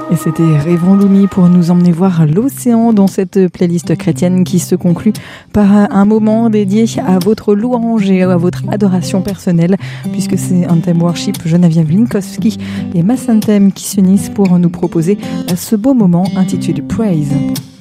Et c'était Rêvons Lumi pour nous emmener voir l'océan dans cette playlist chrétienne qui se conclut par un moment dédié à votre louange et à votre adoration personnelle, puisque c'est Anthem Worship, Geneviève Linkowski et Massantem qui s'unissent pour nous proposer ce beau moment intitulé Praise.